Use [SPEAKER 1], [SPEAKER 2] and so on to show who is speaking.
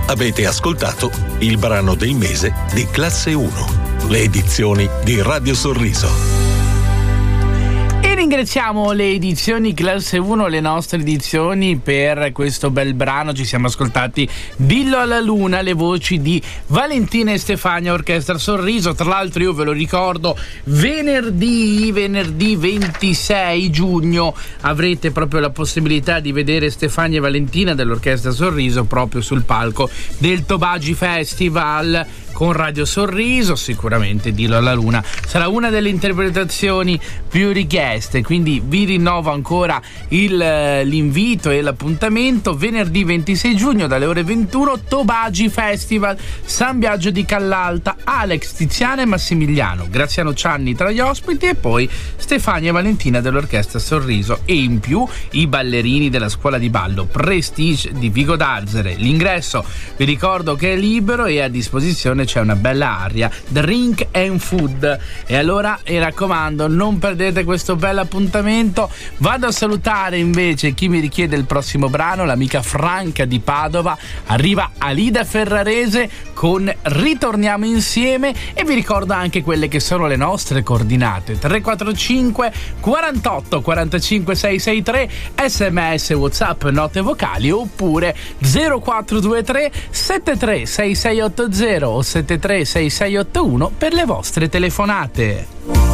[SPEAKER 1] Avete ascoltato il brano del mese di Classe 1, le edizioni di Radio Sorriso.
[SPEAKER 2] E ringraziamo le edizioni Classe 1, le nostre edizioni, per questo bel brano. Ci siamo ascoltati Dillo alla Luna, le voci di Valentina e Stefania, Orchestra Sorriso. Tra l'altro io ve lo ricordo, venerdì 26 giugno avrete proprio la possibilità di vedere Stefania e Valentina dell'Orchestra Sorriso proprio sul palco del Tobagi Festival con Radio Sorriso. Sicuramente Dillo alla Luna sarà una delle interpretazioni più richieste, quindi vi rinnovo ancora l'invito e l'appuntamento. Venerdì 26 giugno dalle ore 21, Tobagi Festival, San Biagio di Callalta, Alex, Tiziana e Massimiliano, Graziano Cianni tra gli ospiti e poi Stefania e Valentina dell'Orchestra Sorriso, e in più i ballerini della scuola di ballo Prestige di Vigo d'Arzere. L'ingresso vi ricordo che è libero e a disposizione c'è una bella aria, drink and food. E allora mi raccomando, non perdete questo bel appuntamento. Vado a salutare invece chi mi richiede il prossimo brano, l'amica Franca di Padova. Arriva Alida Ferrarese con Ritorniamo insieme, e vi ricordo anche quelle che sono le nostre coordinate: 345 48 45 663, sms, whatsapp, note vocali, oppure 0423 73 6680 o 736681 per le vostre telefonate.